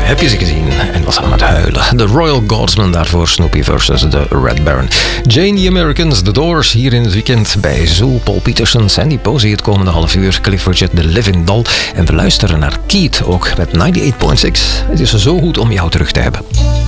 Heb je ze gezien? En was aan het huilen. The Royal Guardsmen, daarvoor Snoopy versus The Red Baron. Jane the Americans, The Doors, hier in het weekend bij Zoo. Paul Peterson, Sandy Posey het komende half uur. Cliff Richard, The Living Doll. En we luisteren naar Keith, ook met 98.6. Het is zo goed om jou terug te hebben.